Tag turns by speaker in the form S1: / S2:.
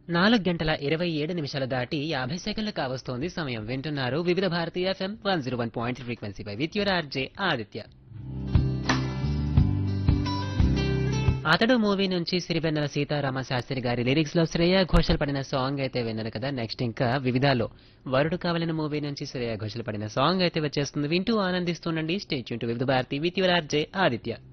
S1: 4 గంటల 27 నిమిషాలు దాటి 50 సెకండ్లు కావస్తోంది సమయం. వింటున్నారు వివిధ భారతీయ FM 101.3 ఫ్రీక్వెన్సీపై with your RJ Aditya. అతడు మూవీ నుంచి సిరివెన్నెల సీతారామ శాస్త్రి గారి లిరిక్స్ లో శ్రేయా ఘోషల్ పడిన సాంగ్ అయితే విన్నారు కదా. నెక్స్ట్ ఇంకా వివిధాలో వరుడు కావాలన్న మూవీ నుంచి శ్రేయా ఘోషల్ పడిన సాంగ్ అయితే వచ్చేస్తుంది. వింటూ ఆనందిస్తుండండి. స్టే ట్యూన్ టు వివిధ Bharati with your RJ Aditya.